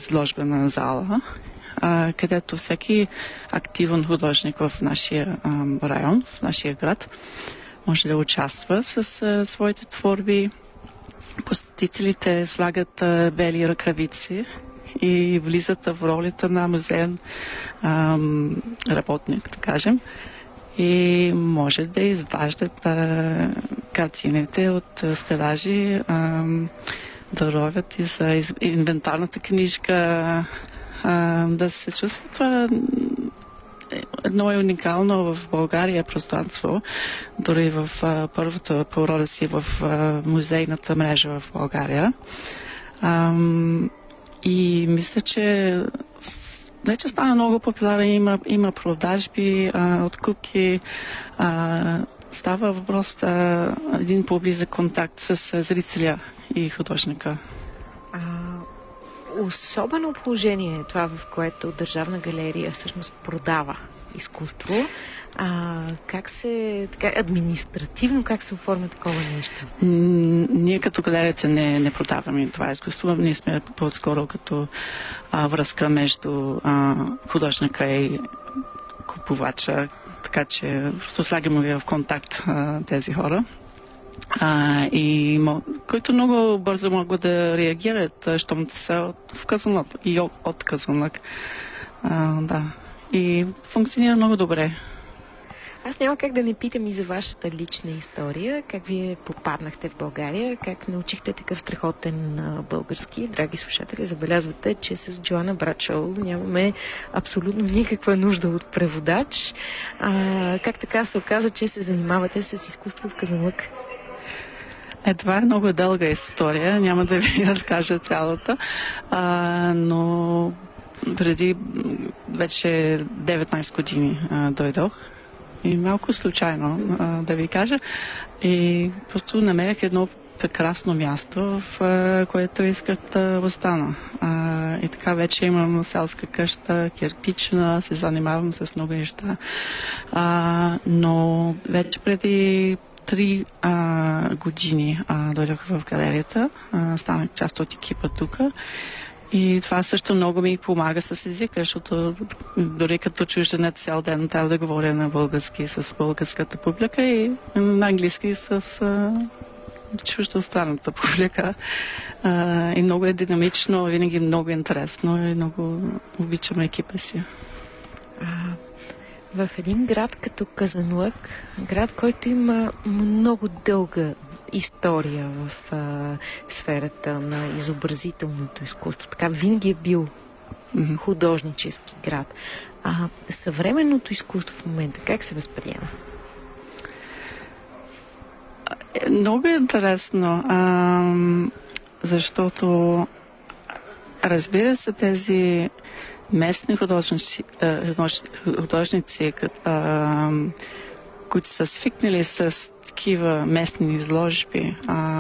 изложбена зала, където всеки активен художник в нашия район, в нашия град, може да участва с своите творби. Посетителите слагат бели ръкавици и влизат в ролята на музеен работник, да кажем. И може да изваждат картините от стелажи, да ровят и за инвентарната книжка, да се чувства това едно е уникално в България пространство, дори в първата порода си в музейната мрежа в България. И мисля, че вече стана много популярен, има продажби, откупки, става въпрос един по-близък контакт с зрителя и художника. Особено положение е това, в което Държавна галерия всъщност продава изкуство. Административно как се оформя такова нещо? Ние като галерията не продаваме това изкуство. Ние сме по-скоро като връзка между художника и купувача. Така че просто слагаме в контакт тези хора. Които много бързо могат да реагират, щом те са в Казанлък и от Казанлък. Да. И функционира много добре. Аз няма как да не питам и за вашата лична история. Как вие попаднахте в България? Как научихте такъв страхотен български? Драги слушатели, забелязвате, че с Джоана Брачол нямаме абсолютно никаква нужда от преводач. Как така се оказа, че се занимавате с изкуство в Казанлък? Това е много дълга история. Няма да ви разкажа цялата. Но преди вече 19 години дойдох. И малко случайно, да ви кажа. И просто намерих едно прекрасно място, в което исках да остана. И така вече имам селска къща, кирпична, се занимавам с много неща. Но вече преди 3 години дойдох в галерията, станах част от екипа тук. И това също много ми помага с езика, защото дори като чужденец цял ден трябва да говоря на български с българската публика и на английски с чуждестранната публика. И много е динамично, винаги много интересно и много обичам екипа си. В един град като Казанлък, град, който има много дълга история в сферата на изобразителното изкуство. Така винаги е бил художнически град. Съвременното изкуство в момента как се възприема? Много е интересно, защото разбира се, тези местни художници които са свикнали с такива местни изложби,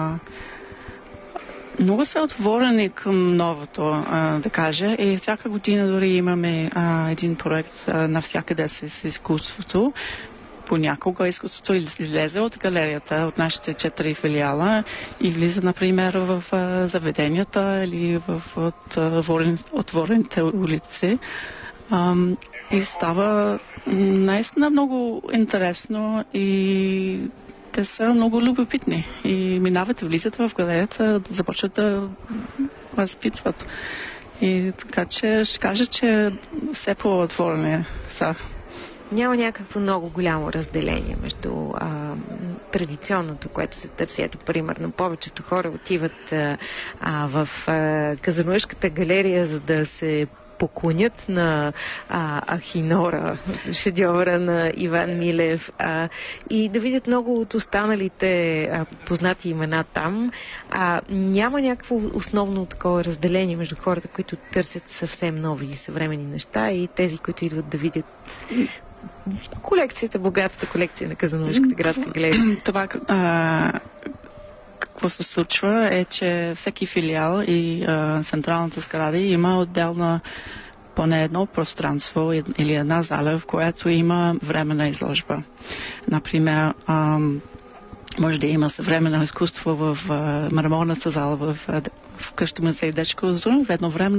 много са отворени към новото, да кажа. И всяка година дори имаме един проект навсякъде с изкуството. Понякога изкуството излезе от галерията, от нашите 4 филиала и влиза, например, в заведенията или в отворените улици. И става наистина много интересно и те са много любопитни. И минават и влизат в галерията, започват да разпитват. И така че ще кажа, че все по-отворени са. Няма някакво много голямо разделение между традиционното, което се търси. Ето, примерно, повечето хора отиват в Казанлъшката галерия, за да се поклонят на Ахинора, шедьовъра на Иван Милев, и да видят много от останалите познати имена там. Няма някакво основно такова разделение между хората, които търсят съвсем нови и съвременни неща и тези, които идват да видят колекцията, богатата колекция на Казанлъшката градска галерия. Това какво се случва е, че всеки филиал и централната сграда има отделна поне едно пространство или една зала, в която има временна изложба. Например, може да има съвременно изкуство в мраморната зала в къща музей Дечко Озун, в едно време